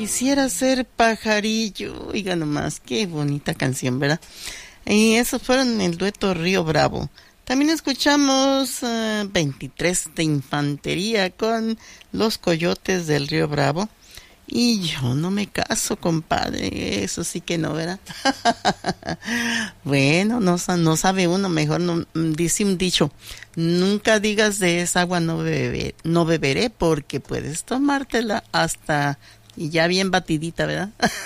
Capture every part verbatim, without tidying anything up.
Quisiera ser pajarillo. Oiga nomás, qué bonita canción, ¿verdad? Y esos fueron el dueto Río Bravo. También escuchamos uh, veintitrés de Infantería con Los Coyotes del Río Bravo. Y yo no me caso, compadre, eso sí que no, ¿verdad? Bueno, no, no sabe uno, mejor no, dice un dicho, nunca digas de esa agua no, bebe, no beberé, porque puedes tomártela hasta, y ya bien batidita, ¿verdad?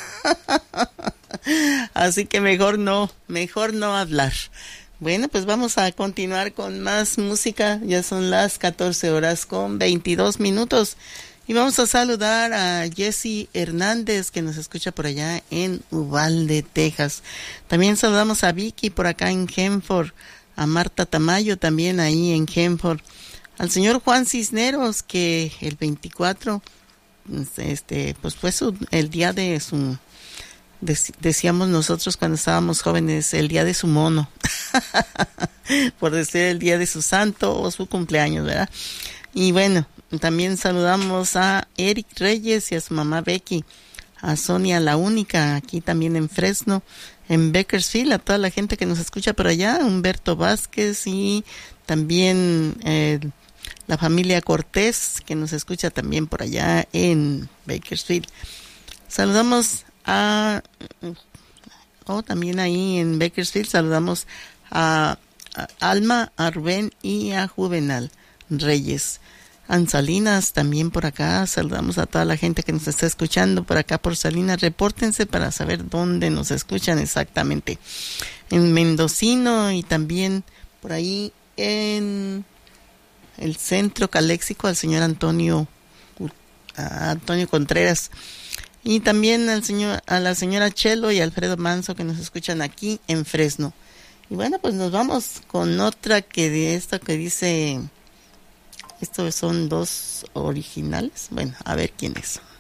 Así que mejor no, mejor no hablar. Bueno, pues vamos a continuar con más música, ya son las catorce horas con veintidós minutos. Y vamos a saludar a Jessy Hernández, que nos escucha por allá en Uvalde, Texas. También saludamos a Vicky por acá en Hanford, a Marta Tamayo también ahí en Hanford, al señor Juan Cisneros, que el veinticuatro, este, pues fue su, el día de su, decíamos nosotros cuando estábamos jóvenes, el día de su mono, por decir el día de su santo o su cumpleaños, ¿verdad? Y bueno, también saludamos a Eric Reyes y a su mamá Becky, a Sonia la Única, aquí también en Fresno, en Bakersfield, a toda la gente que nos escucha por allá, Humberto Vázquez y también eh, la familia Cortés, que nos escucha también por allá en Bakersfield. Saludamos a, oh, también ahí en Bakersfield, saludamos a, a Alma, a Rubén y a Juvenal Reyes. Ansalinas también por acá, saludamos a toda la gente que nos está escuchando por acá por Salinas, repórtense para saber dónde nos escuchan exactamente, en Mendocino y también por ahí en el centro Caléxico al señor Antonio a Antonio Contreras y también al señor, a la señora Chelo y Alfredo Manso que nos escuchan aquí en Fresno. Y bueno, pues nos vamos con otra que de esta que dice... Estos son dos originales. Bueno, a ver quién es.